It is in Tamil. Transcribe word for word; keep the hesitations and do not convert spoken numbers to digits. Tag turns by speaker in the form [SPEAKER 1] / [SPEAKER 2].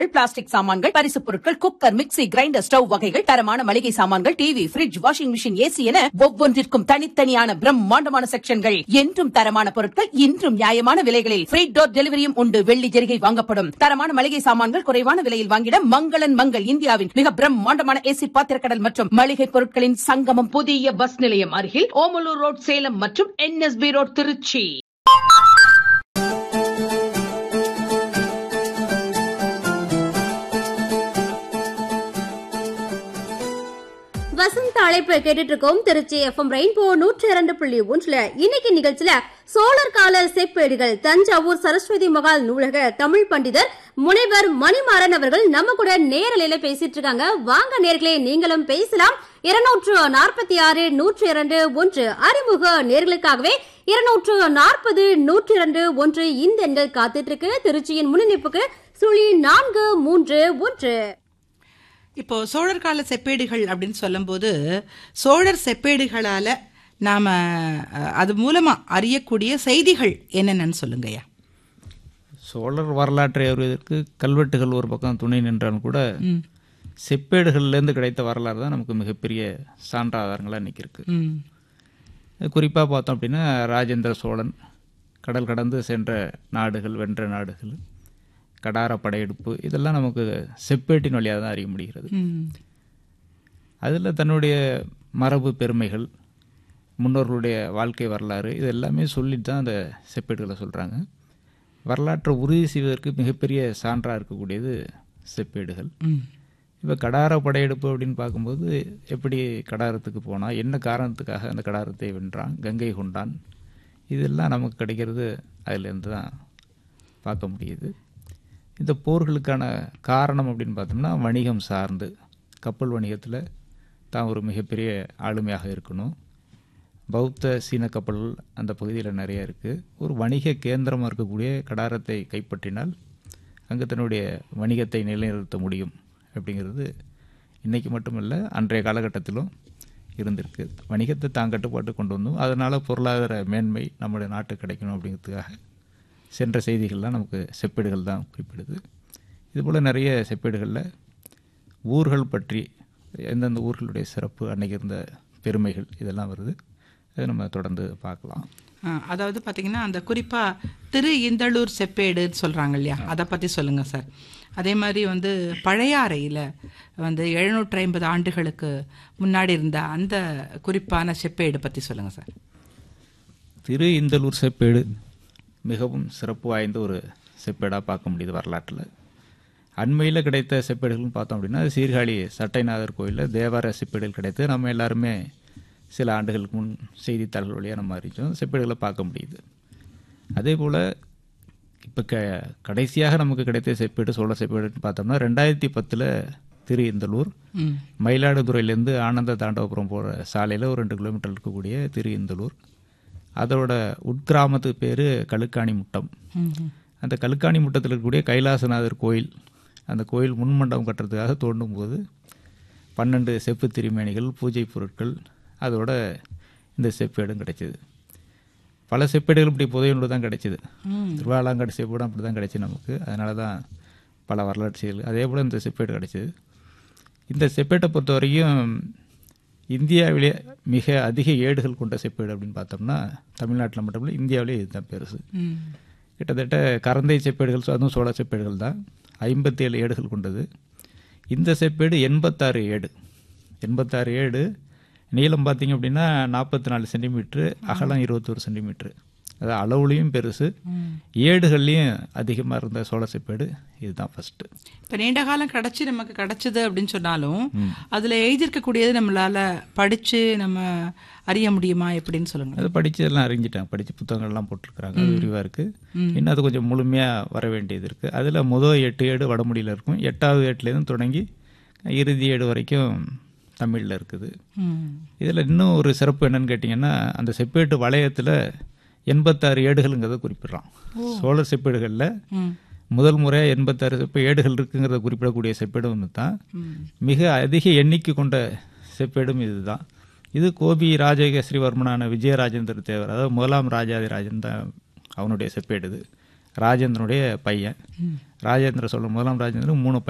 [SPEAKER 1] பிளாஸ்டிக் சாமான்கள், பரிசு பொருட்கள், குக்கர், மிக்ஸி, கிரைண்டர், ஸ்டவ் வகைகள், தரமான மளிகை சாமான்கள், TV, fridge, washing machine, AC என ஒவ்வொன்றிற்கும் தனித்தனியான பிரம்மாண்டமான செக்ஷன்கள். என்றும் தரமான பொருட்கள், இன்றும் நியாயமான விலைகளில் ஃப்ரீ டோர் டெலிவரியும் உண்டு. வெள்ளி ஜெரிகை வாங்கப்படும். தரமான மளிகை சாமான்கள் குறைவான விலையில் வாங்கிட மங்களன் மங்கள், இந்தியாவின் மிக பிரம்மாண்டமான ஏசி பாத்திரக்கடல் மற்றும் மளிகை பொருட்களின் சங்கமம். புதிய பஸ் நிலையம் அருகில் ஓமலூர் ரோட் சேலம் மற்றும் என்எஸ்பி ரோட் திருச்சி.
[SPEAKER 2] வசந்த அழைப்பு கேட்டுட்டு இருக்கோம். திருச்சி எஃப்எம் ரெயின்போ நூற்றி இரண்டு புள்ளி ஒன்றுல இன்னைக்கு நிகழ்ச்சியில சோழர் கால செப்பேடுகள் தஞ்சாவூர் சரஸ்வதி மகால் நூலக தமிழ் பண்டிதர் முனைவர் மணிமாறன் அவர்கள் நம்ம கூட நேரலையில பேசிட்டு இருக்காங்க. வாங்க நேர்களே, நீங்களும் பேசலாம். இருநூற்று நாற்பத்தி ஆறு நூற்றி இரண்டு ஒன்று அறிமுக நேர்களுக்காகவே இருநூற்று நாற்பது நூற்றி இரண்டு ஒன்று இந்த எண்கள் காத்துட்டு இருக்கு. திருச்சியின் முன்னிணைப்புக்கு சுழி நான்கு மூன்று ஒன்று.
[SPEAKER 3] இப்போ சோழர் கால செப்பேடுகள் அப்படின்னு சொல்லும்போது சோழர் செப்பேடுகளால நாம அது மூலமா அறியக்கூடிய செய்திகள் என்னென்னு சொல்லுங்கய்யா.
[SPEAKER 4] சோழர் வரலாற்றை அறிவதற்கு கல்வெட்டுகள் ஒரு பக்கம் துணை நின்றாலும் கூட செப்பேடுகள்லேருந்து கிடைத்த வரலாறு தான் நமக்கு மிகப்பெரிய சான்றாதாரங்களாக இன்னைக்கு இருக்கு. குறிப்பாக பார்த்தோம் அப்படின்னா ராஜேந்திர சோழன் கடல் கடந்து சென்ற நாடுகள், வென்ற நாடுகள், கடார படையெடுப்பு, இதெல்லாம் நமக்கு செப்பேட்டின் வழியாக தான் அறிய முடிகிறது. அதில் தன்னுடைய மரபு பெருமைகள், முன்னோர்களுடைய வாழ்க்கை வரலாறு, இது எல்லாமே சொல்லிட்டு தான் அந்த செப்பேடுகளை சொல்கிறாங்க. வரலாற்றை உறுதி செய்வதற்கு மிகப்பெரிய சான்றாக இருக்கக்கூடியது செப்பேடுகள். இப்போ கடார படையெடுப்பு அப்படின்னு பார்க்கும்போது எப்படி கடாரத்துக்கு போனால், என்ன காரணத்துக்காக அந்த கடாரத்தை வென்றான், கங்கை கொண்டான், இதெல்லாம் நமக்கு கிடைக்கிறது அதிலேருந்து தான் பார்க்க முடியுது. இந்த போர்களுக்கான காரணம் அப்படின்னு பார்த்தோம்னா வணிகம் சார்ந்து, கப்பல் வணிகத்தில் தான் ஒரு மிகப்பெரிய ஆளுமையாக இருக்கணும். பௌத்த சீன கப்பல்கள் அந்த பகுதியில் நிறைய இருக்குது. ஒரு வணிக கேந்திரமாக இருக்கக்கூடிய கடாரத்தை கைப்பற்றினால் அங்கே தன்னுடைய வணிகத்தை நிலைநிறுத்த முடியும் அப்படிங்கிறது இன்றைக்கி மட்டுமல்ல, அன்றைய காலகட்டத்திலும் இருந்திருக்கு. வணிகத்தை தான் கட்டுப்பாட்டு கொண்டு வந்தோம். அதனால் பொருளாதார மேன்மை நம்முடைய நாட்டுக்கு கிடைக்கணும் அப்படிங்கிறதுக்காக சென்ற செய்திகள்லாம் நமக்கு செப்பேடுகள் தான் குறிப்பிடுது. இதுபோல் நிறைய செப்பேடுகளில் ஊர்கள் பற்றி, எந்தெந்த ஊர்களுடைய சிறப்பு, அன்றைக்கி இருந்த பெருமைகள், இதெல்லாம் வருது. அதை நம்ம தொடர்ந்து பார்க்கலாம்.
[SPEAKER 3] அதாவது பார்த்திங்கன்னா அந்த குறிப்பாக திரு இந்தளூர் செப்பேடுன்னு சொல்கிறாங்க இல்லையா, அதை பற்றி சொல்லுங்கள் சார். அதே மாதிரி வந்து பழையாறையில் வந்து எழுநூற்றி ஐம்பது ஆண்டுகளுக்கு முன்னாடி இருந்த அந்த குறிப்பான செப்பேடு பற்றி சொல்லுங்கள் சார்.
[SPEAKER 4] திரு இந்தளூர் செப்பேடு மிகவும் சிறப்பு வாய்ந்த ஒரு செப்பேடாக பார்க்க முடியுது வரலாற்றில். அண்மையில் கிடைத்த செப்பேடுகள்னு பார்த்தோம் அப்படின்னா சீர்காழி சட்டைநாதர் கோயிலில் தேவார செப்பேடுகள் கிடைத்து நம்ம எல்லாருமே சில ஆண்டுகளுக்கு முன் செய்தித்தாள்கள் வழியாக நம்ம அறிஞ்சோம், செப்பேடுகளை பார்க்க முடியுது. அதே போல் இப்போ க கடைசியாக நமக்கு கிடைத்த செப்பேடு சோழ செப்பேடுன்னு பார்த்தோம்னா ரெண்டாயிரத்தி பத்தில் திரு இந்தளூர், மயிலாடுதுறையிலேருந்து ஆனந்த தாண்டவபுரம் போகிற சாலையில் ஒரு ரெண்டு கிலோமீட்டர் இருக்கக்கூடிய திரு இந்தளூர். அதோட உட்கிராமத்துக்கு பேர் கழுக்காணி முட்டம். அந்த கழுக்காணி முட்டத்தில் இருக்கக்கூடிய கைலாசநாதர் கோயில், அந்த கோயில் முன்மண்டபம் கட்டுறதுக்காக தோண்டும் போது பன்னெண்டு செப்பு திருமேனிகள், பூஜை பொருட்கள், அதோட இந்த செப்பேடும் கிடைச்சிது. பல செப்பேடுகள் இப்படி புதையுண்டு தான் கிடைச்சிது. திருவாலாங்காடு செப்பேடும் அப்படி தான் கிடைச்சி நமக்கு. அதனால தான் பல வரலாற்று செயல். அதே போல் இந்த செப்பேடு கிடைச்சிது. இந்த செப்பேட்டை பொறுத்த வரைக்கும் இந்தியாவிலே மிக அதிக ஏடுகள் கொண்ட செப்பேடு அப்படின்னு பார்த்தோம்னா தமிழ்நாட்டில் மட்டுமில்லை, இந்தியாவிலே இதுதான் பெருசு. கிட்டத்தட்ட கரந்தை செப்பேடுகள், அதுவும் சோழ செப்பேடுகள் தான், ஐம்பத்தி ஏழு ஏடுகள் கொண்டது. இந்த செப்பேடு எண்பத்தாறு ஏடு எண்பத்தாறு ஏடு நீளம் பார்த்திங்க அப்படின்னா நாற்பத்தி நாலு சென்டிமீட்ரு, அகலம் இருபத்தோரு சென்டிமீட்ரு. அது அளவுலையும் பெருசு, ஏடுகள்லையும் அதிகமாக இருந்த சோழ செப்பேடு இதுதான் ஃபஸ்ட்டு.
[SPEAKER 3] இப்போ நீண்ட காலம் கிடச்சி நமக்கு கிடச்சிது அப்படின்னு சொன்னாலும் அதில் எழுதியிருக்கக்கூடியது நம்மளால் படித்து நம்ம அறிய முடியுமா எப்படின்னு சொல்லுங்கள்.
[SPEAKER 4] அது படித்ததெல்லாம் அறிஞ்சிட்டாங்க, படித்து புத்தகங்கள்லாம் போட்டிருக்கிறாங்க, அது விரிவாக இருக்குது. இன்னும் அது கொஞ்சம் முழுமையாக வர வேண்டியது இருக்குது. அதில் முதல் எட்டு ஏடு வடமொழியில் இருக்கும், எட்டாவது ஏட்டுலேருந்து தொடங்கி இறுதி ஏடு வரைக்கும் தமிழில் இருக்குது. இதில் இன்னும் ஒரு சிறப்பு என்னன்னு கேட்டிங்கன்னா, அந்த செப்பேட்டு வளையத்தில் எண்பத்தாறு ஏடுகள்ங்கிறத குறிப்பிட்றான். சோழர் செப்பேடுகளில் முதல் முறையாக எண்பத்தாறு செப்ப ஏடுகள் இருக்குங்கிறத குறிப்பிடக்கூடிய செப்பேடும் ஒன்று தான். மிக அதிக எண்ணிக்கை கொண்ட செப்பேடும் இது தான். இது கோபி ராஜகேசரிவர்மனான விஜயராஜேந்திர தேவர், அதாவது முதலாம் ராஜாதிராஜன் தான் அவனுடைய செப்பேடு. இது ராஜேந்திரனுடைய பையன் ராஜேந்திர சோழன் முதலாம் ராஜேந்திரன் மூணு